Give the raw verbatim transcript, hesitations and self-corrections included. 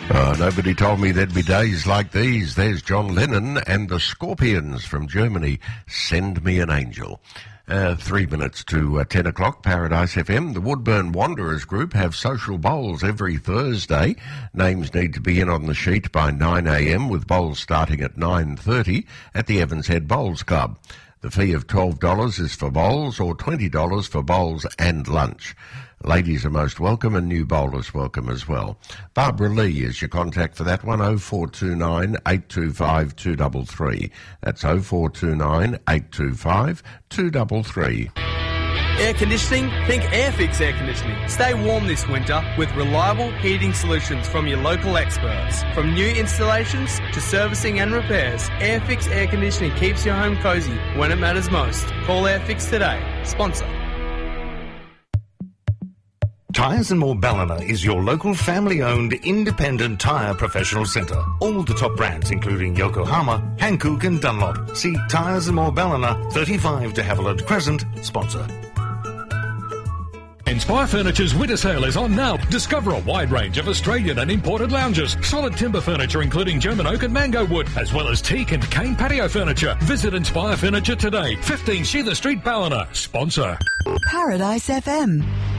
Oh, nobody told me there'd be days like these. There's John Lennon and the Scorpions from Germany. Send me an angel. Uh, three minutes to uh, ten o'clock, Paradise F M. The Woodburn Wanderers Group have social bowls every Thursday. Names need to be in on the sheet by nine a m with bowls starting at nine thirty at the Evans Head Bowls Club. The fee of twelve dollars is for bowls or twenty dollars for bowls and lunch. Ladies are most welcome and new bowlers welcome as well. Barbara Lee is your contact for that one, oh four two nine, eight two five, two three three. That's oh four two nine, eight two five, two three three. Air conditioning? Think Airfix Air Conditioning. Stay warm this winter with reliable heating solutions from your local experts. From new installations to servicing and repairs, Airfix Air Conditioning keeps your home cosy when it matters most. Call Airfix today. Sponsor. Tyres and More Ballina is your local family-owned independent tyre professional centre. All the top brands including Yokohama, Hankook and Dunlop. See Tyres and More Ballina, thirty-five de Havilland Crescent, sponsor. Inspire Furniture's winter sale is on now. Discover a wide range of Australian and imported lounges, solid timber furniture including German oak and mango wood, as well as teak and cane patio furniture. Visit Inspire Furniture today, fifteen Sheila Street, Ballina. Sponsor. Paradise F M.